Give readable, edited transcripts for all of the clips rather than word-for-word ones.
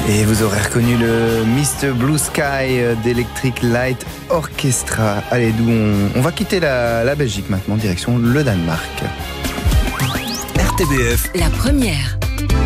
Et vous aurez reconnu le Mr. Blue Sky d'Electric Light Orchestra. Allez, d'où on va quitter la Belgique maintenant, direction le Danemark. RTBF, la première.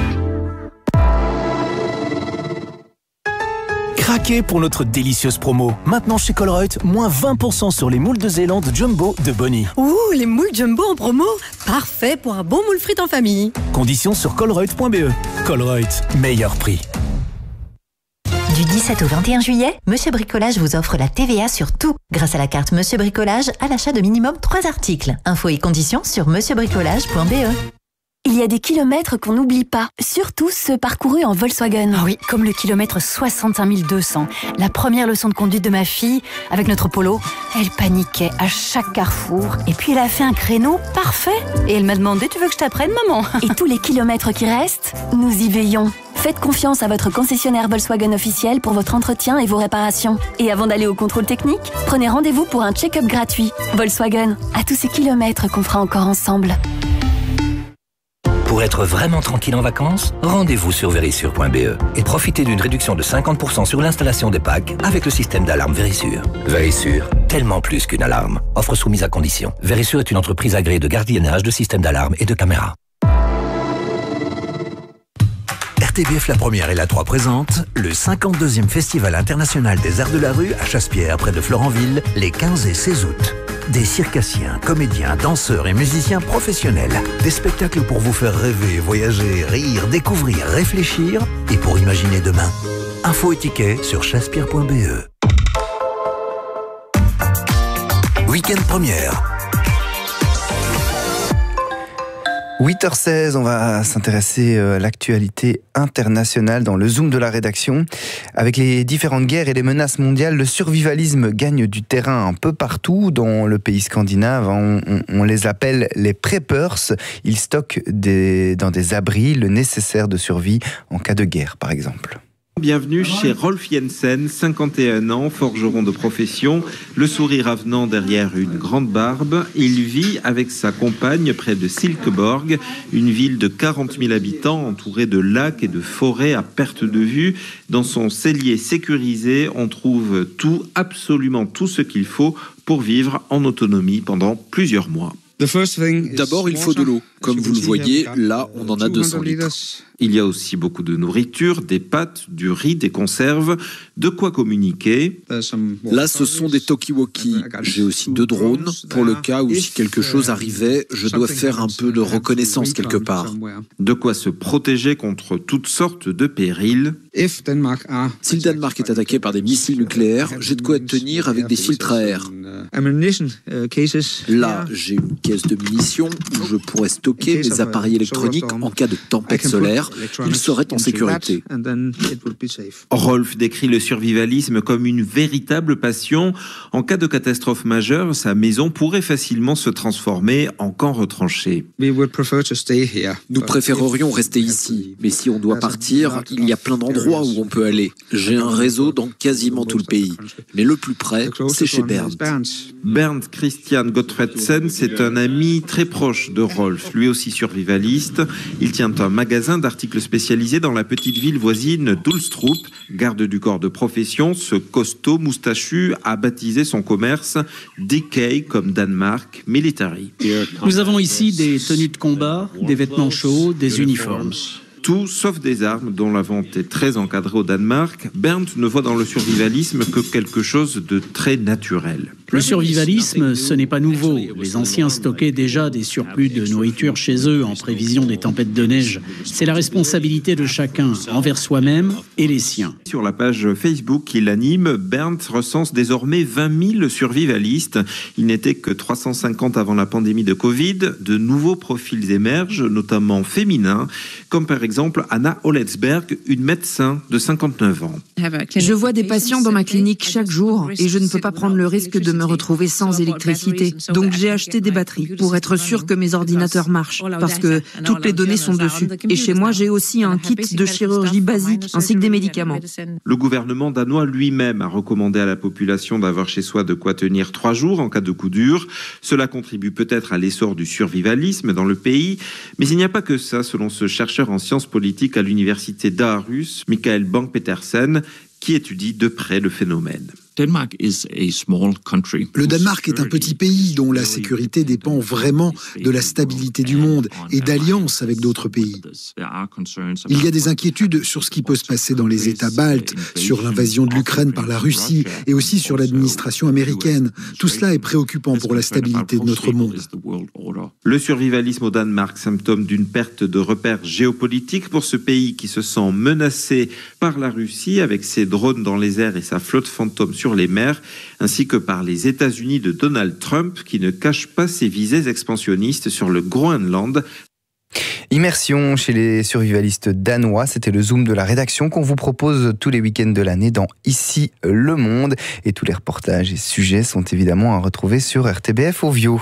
Craquez pour notre délicieuse promo. Maintenant chez Colruyt, moins 20% sur les moules de Zélande Jumbo de Bonnie. Ouh, les moules Jumbo en promo. Parfait pour un bon moule frites en famille. Conditions sur colruyt.be. Colruyt, meilleur prix. Du 17 au 21 juillet, Monsieur Bricolage vous offre la TVA sur tout. Grâce à la carte Monsieur Bricolage, à l'achat de minimum 3 articles. Infos et conditions sur monsieurbricolage.be. Il y a des kilomètres qu'on n'oublie pas, surtout ceux parcourus en Volkswagen. Ah oui, comme le kilomètre 65 200. La première leçon de conduite de ma fille, avec notre Polo, elle paniquait à chaque carrefour. Et puis elle a fait un créneau parfait. Et elle m'a demandé, tu veux que je t'apprenne, maman? Et tous les kilomètres qui restent, nous y veillons. Faites confiance à votre concessionnaire Volkswagen officiel pour votre entretien et vos réparations. Et avant d'aller au contrôle technique, prenez rendez-vous pour un check-up gratuit. Volkswagen, à tous ces kilomètres qu'on fera encore ensemble. Pour être vraiment tranquille en vacances, rendez-vous sur Verisure.be et profitez d'une réduction de 50% sur l'installation des packs avec le système d'alarme Verisure. Verisure, tellement plus qu'une alarme. Offre soumise à condition. Verisure est une entreprise agréée de gardiennage de systèmes d'alarme et de caméras. RTBF La Première et La 3 présentent le 52e Festival international des arts de la rue à Chassepierre, près de Florenville, les 15 et 16 août. Des circassiens, comédiens, danseurs et musiciens professionnels. Des spectacles pour vous faire rêver, voyager, rire, découvrir, réfléchir et pour imaginer demain. Infos et tickets sur chassepierre.be. Week-end première. 8h16, on va s'intéresser à l'actualité internationale dans le Zoom de la rédaction. Avec les différentes guerres et les menaces mondiales, le survivalisme gagne du terrain un peu partout dans le pays scandinave. On les appelle les preppers. Ils stockent dans des abris le nécessaire de survie en cas de guerre, par exemple. Bienvenue chez Rolf Jensen, 51 ans, forgeron de profession, le sourire avenant derrière une grande barbe. Il vit avec sa compagne près de Silkeborg, une ville de 40 000 habitants entourée de lacs et de forêts à perte de vue. Dans son cellier sécurisé, on trouve tout, absolument tout ce qu'il faut pour vivre en autonomie pendant plusieurs mois. D'abord, il faut de l'eau. Comme vous le voyez, là, on en a 200 litres. Il y a aussi beaucoup de nourriture, des pâtes, du riz, des conserves, de quoi communiquer. Là, ce sont des talkie-walkie. J'ai aussi 2 drones. Pour le cas où si quelque chose arrivait, je dois faire un peu de reconnaissance quelque part. De quoi se protéger contre toutes sortes de périls. Si le Danemark est attaqué par des missiles nucléaires, j'ai de quoi tenir avec des filtres à air. Là, j'ai une caisse de munitions où je pourrais stocker mes appareils électroniques en cas de tempête solaire. Ils seraient en sécurité. Rolf décrit le survivalisme comme une véritable passion. En cas de catastrophe majeure, sa maison pourrait facilement se transformer en camp retranché. Nous préférerions rester ici, mais si on doit partir, il y a plein d'endroits où on peut aller. J'ai un réseau dans quasiment tout le pays, mais le plus près, c'est chez Bernd. Bernd Christian Gottfredsen, c'est un ami très proche de Rolf, lui aussi survivaliste. Il tient un magasin d'articles spécialisés dans la petite ville voisine d'Ulstrup. Garde du corps de profession, ce costaud moustachu a baptisé son commerce DK comme Danemark Military. Nous avons ici des tenues de combat, des vêtements chauds, des uniformes. Tout sauf des armes dont la vente est très encadrée au Danemark. Bernd ne voit dans le survivalisme que quelque chose de très naturel. Le survivalisme, ce n'est pas nouveau. Les anciens stockaient déjà des surplus de nourriture chez eux en prévision des tempêtes de neige. C'est la responsabilité de chacun, envers soi-même et les siens. Sur la page Facebook qu'il anime, Bernd recense désormais 20 000 survivalistes. Il n'était que 350 avant la pandémie de Covid. De nouveaux profils émergent, notamment féminins, comme par exemple Anna Oletsberg, une médecin de 59 ans. Je vois des patients dans ma clinique chaque jour et je ne peux pas prendre le risque de me retrouver sans électricité. Donc j'ai acheté des batteries pour être sûr que mes ordinateurs marchent, parce que toutes les données sont dessus. Et chez moi, j'ai aussi un kit de chirurgie basique, ainsi que des médicaments. Le gouvernement danois lui-même a recommandé à la population d'avoir chez soi de quoi tenir 3 jours en cas de coup dur. Cela contribue peut-être à l'essor du survivalisme dans le pays, mais il n'y a pas que ça, selon ce chercheur en sciences politiques à l'université d'Aarhus, Mikael Bang-Petersen, qui étudie de près le phénomène. Le Danemark est un petit pays dont la sécurité dépend vraiment de la stabilité du monde et d'alliances avec d'autres pays. Il y a des inquiétudes sur ce qui peut se passer dans les États baltes, sur l'invasion de l'Ukraine par la Russie et aussi sur l'administration américaine. Tout cela est préoccupant pour la stabilité de notre monde. Le survivalisme au Danemark, symptôme d'une perte de repères géopolitiques pour ce pays qui se sent menacé par la Russie avec ses drones dans les airs et sa flotte fantôme sur les mers, ainsi que par les États-Unis de Donald Trump qui ne cachent pas ses visées expansionnistes sur le Groenland. Immersion chez les survivalistes danois, c'était le Zoom de la rédaction qu'on vous propose tous les week-ends de l'année dans Ici le Monde. Et tous les reportages et sujets sont évidemment à retrouver sur RTBF Ovio.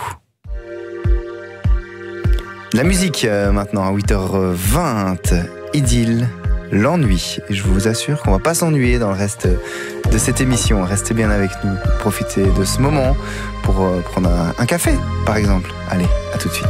La musique maintenant à 8h20, Idylle, l'ennui. Et je vous assure qu'on ne va pas s'ennuyer dans le reste de cette émission. Restez bien avec nous, profitez de ce moment pour prendre un café par exemple. Allez, à tout de suite.